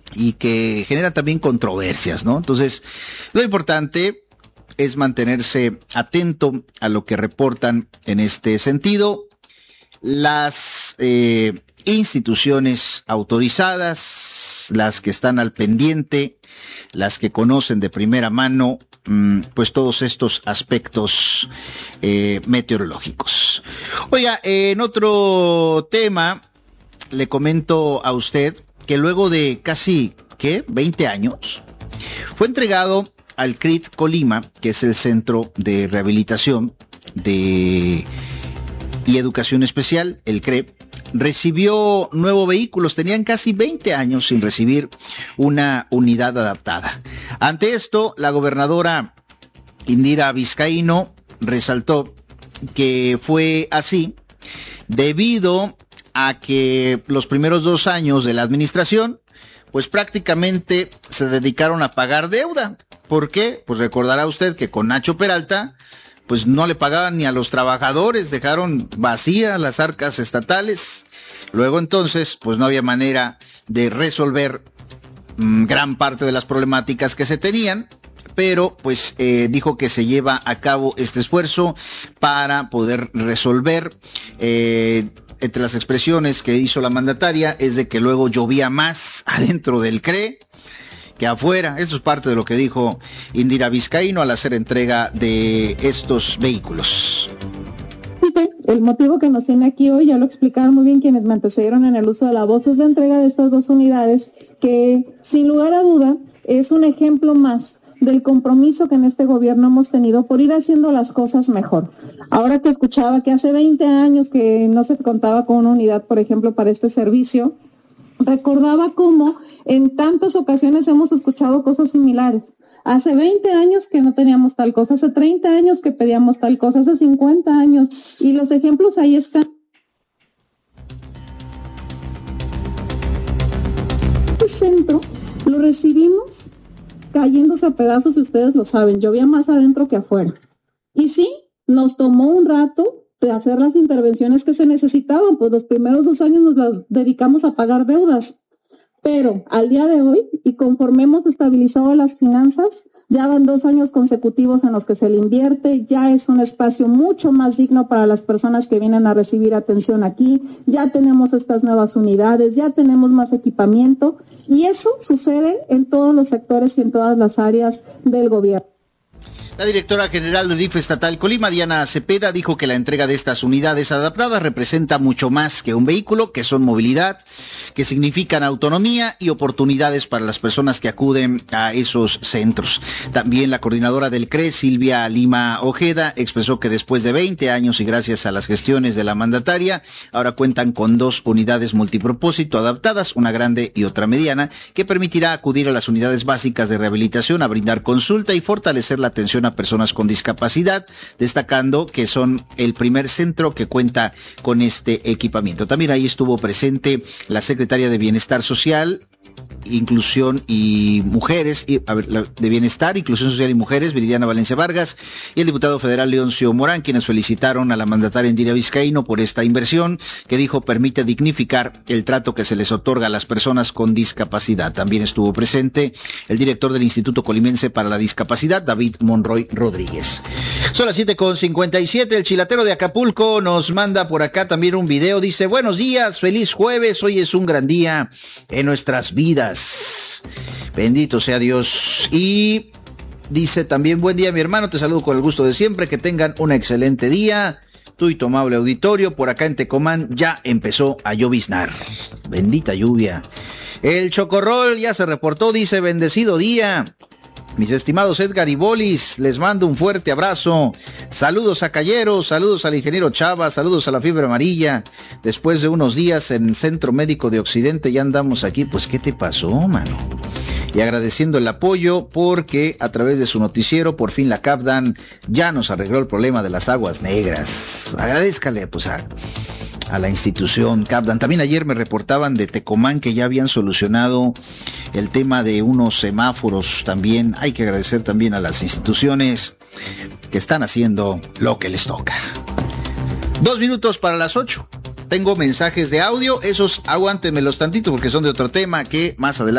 y que generan también controversias, ¿no? Entonces, lo importante es mantenerse atento a lo que reportan en este sentido las instituciones autorizadas, las que están al pendiente, las que conocen de primera mano pues todos estos aspectos meteorológicos. Oiga, en otro tema le comento a usted que luego de casi, 20 años, fue entregado al CRIT Colima, que es el Centro de Rehabilitación y Educación Especial, el CREP, recibió nuevos vehículos. Tenían casi 20 años sin recibir una unidad adaptada. Ante esto, la gobernadora Indira Vizcaíno resaltó que fue así debido a que los primeros 2 años de la administración, pues prácticamente se dedicaron a pagar deuda. ¿Por qué? Pues recordará usted que con Nacho Peralta pues no le pagaban ni a los trabajadores, dejaron vacías las arcas estatales. Luego entonces, pues no había manera de resolver gran parte de las problemáticas que se tenían, pero pues dijo que se lleva a cabo este esfuerzo para poder resolver. Entre las expresiones que hizo la mandataria es de que luego llovía más adentro del CRE que afuera. Esto es parte de lo que dijo Indira Vizcaíno al hacer entrega de estos vehículos. El motivo que nos tiene aquí hoy ya lo explicaron muy bien quienes me antecedieron en el uso de la voz, es la entrega de estas 2 unidades que sin lugar a duda es un ejemplo más del compromiso que en este gobierno hemos tenido por ir haciendo las cosas mejor. Ahora que escuchaba que hace 20 años que no se contaba con una unidad, por ejemplo, para este servicio, recordaba cómo en tantas ocasiones hemos escuchado cosas similares. Hace 20 años que no teníamos tal cosa, hace 30 años que pedíamos tal cosa, hace 50 años, y los ejemplos ahí están. Este centro lo recibimos cayéndose a pedazos, y ustedes lo saben, llovía más adentro que afuera. Y sí, nos tomó un rato de hacer las intervenciones que se necesitaban, pues los primeros 2 años nos las dedicamos a pagar deudas. Pero al día de hoy, y conforme hemos estabilizado las finanzas, ya van 2 años consecutivos en los que se le invierte, ya es un espacio mucho más digno para las personas que vienen a recibir atención aquí, ya tenemos estas nuevas unidades, ya tenemos más equipamiento, y eso sucede en todos los sectores y en todas las áreas del gobierno. La directora general de DIF estatal Colima, Diana Cepeda, dijo que la entrega de estas unidades adaptadas representa mucho más que un vehículo, que son movilidad, que significan autonomía y oportunidades para las personas que acuden a esos centros. También la coordinadora del CRE, Silvia Lima Ojeda, expresó que después de 20 años y gracias a las gestiones de la mandataria, ahora cuentan con 2 unidades multipropósito adaptadas, una grande y otra mediana, que permitirá acudir a las unidades básicas de rehabilitación a brindar consulta y fortalecer la atención a personas con discapacidad, destacando que son el primer centro que cuenta con este equipamiento. También ahí estuvo presente la secretaria de Bienestar Social, Inclusión y Mujeres, de Bienestar, Inclusión Social y Mujeres, Viridiana Valencia Vargas, y el diputado federal Leoncio Morán, quienes felicitaron a la mandataria Indira Vizcaíno por esta inversión, que dijo permite dignificar el trato que se les otorga a las personas con discapacidad. También estuvo presente el director del Instituto Colimense para la Discapacidad, David Monroy Rodríguez. Son las 7:57, el chilatero de Acapulco nos manda por acá también un video, dice, buenos días, feliz jueves, hoy es un gran día en nuestras vidas, bendito sea Dios. Y dice también, buen día mi hermano, te saludo con el gusto de siempre, que tengan un excelente día, tú y tu amable auditorio. Por acá en Tecomán ya empezó a lloviznar, bendita lluvia. El Chocorrol ya se reportó, dice, bendecido día. Mis estimados Edgar y Bolis, les mando un fuerte abrazo. Saludos a Calleros, saludos al ingeniero Chava, saludos a la fiebre amarilla. Después de unos días en Centro Médico de Occidente ya andamos aquí. Pues, ¿qué te pasó, mano? Y agradeciendo el apoyo porque a través de su noticiero, por fin la CAPDAN ya nos arregló el problema de las aguas negras. Agradézcale, pues, a la institución CAPDAN. También ayer me reportaban de Tecomán que ya habían solucionado el tema de unos semáforos también. Hay que agradecer también a las instituciones que están haciendo lo que les toca. 2 minutos para las 8. Tengo mensajes de audio, esos aguántenmelos tantito porque son de otro tema que más adelante